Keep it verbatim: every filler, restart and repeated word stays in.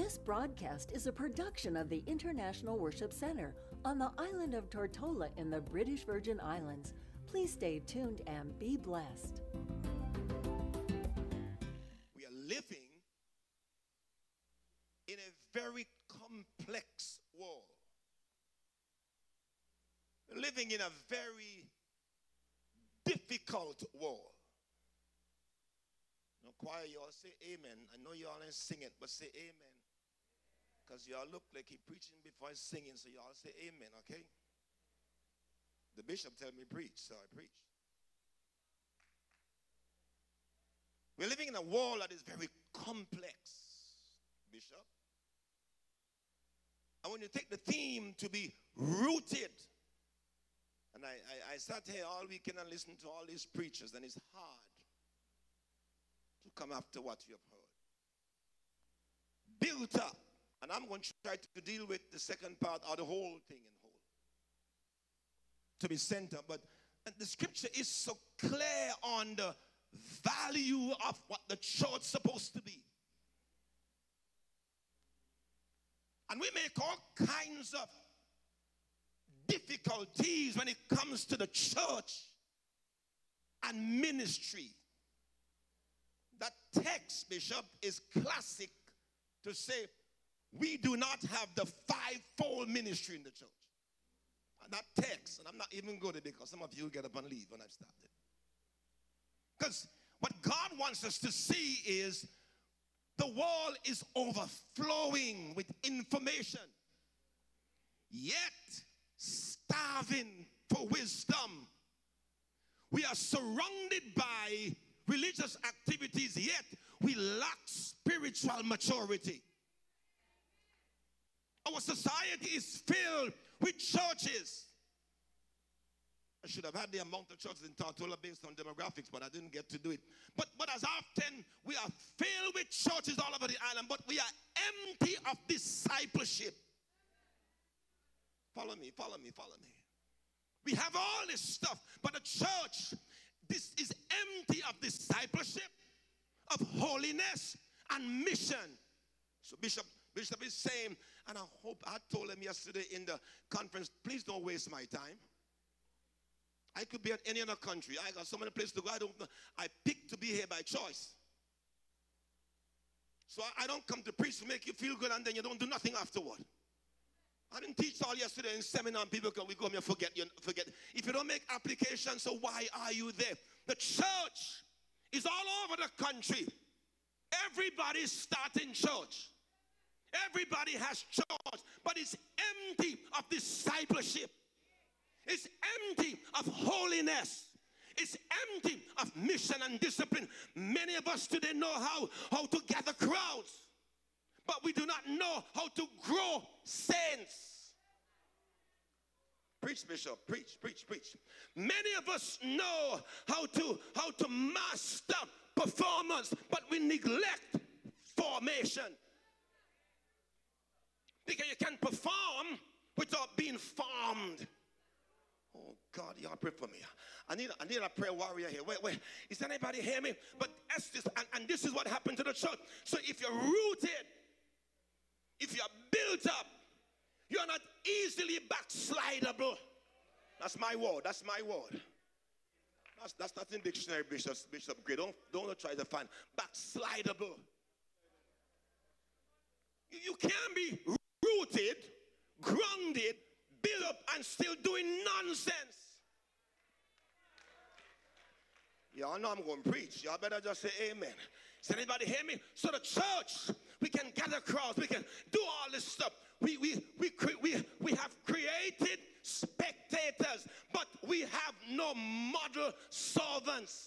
This broadcast is a production of the International Worship Center on the island of Tortola in the British Virgin Islands. Please stay tuned and be blessed. We are living in a very complex world. We're living in a very difficult world. No choir, you all say amen. I know you all ain't sing it, but say amen. Because you all look like he preaching before he's singing, so you all say amen, okay? The bishop tell me preach, so I preach. We're living in a world that is very complex, Bishop. And when you take the theme to be rooted, and I, I, I sat here all weekend and listened to all these preachers, and it's hard to come after what you have heard. Built up. And I'm going to try to deal with the second part or the whole thing in whole. To be centered. But the scripture is so clear on the value of what the church is supposed to be. And we make all kinds of difficulties when it comes to the church and ministry. That text, Bishop, is classic to say we do not have the fivefold ministry in the church. And that text, and I'm not even going to, because some of you get up and leave when I've started. Because what God wants us to see is the world is overflowing with information, yet starving for wisdom. We are surrounded by religious activities, yet we lack spiritual maturity. Our society is filled with churches. I should have had the amount of churches in Tortola based on demographics, but I didn't get to do it. But, but as often, we are filled with churches all over the island, but we are empty of discipleship. Follow me, follow me, follow me. We have all this stuff, but the church, this is empty of discipleship, of holiness, and mission. So Bishop, Bishop is saying, and I hope, I told him yesterday in the conference, please don't waste my time. I could be at any other country. I got so many places to go. I don't know. I picked to be here by choice. So I, I don't come to preach to make you feel good and then you don't do nothing afterward. I didn't teach all yesterday in seminar and people come, we go home and forget, you forget. If you don't make application, so why are you there? The church is all over the country. Everybody's starting church. Everybody has church, but it's empty of discipleship. It's empty of holiness. It's empty of mission and discipline. Many of us today know how, how to gather crowds, but we do not know how to grow saints. Preach, Bishop, preach, preach, preach. Many of us know how to, how to master performance, but we neglect formation. Because you can perform without being formed. Oh, God, y'all pray for me. I need, I need a prayer warrior here. Wait, wait. Is anybody hear me? But this, and, and this is what happened to the church. So if you're rooted, if you're built up, you're not easily backslidable. That's my word. That's my word. That's, that's not in dictionary, Bishop, Bishop Gray. Don't, don't try to find backslidable. You, you can't be rooted, grounded, built up, and still doing nonsense. Y'all know I'm going to preach. Y'all better just say amen. Does anybody hear me? So the church, we can gather crowds, we can do all this stuff. We, we, we, we, we have created spectators, but we have no model servants.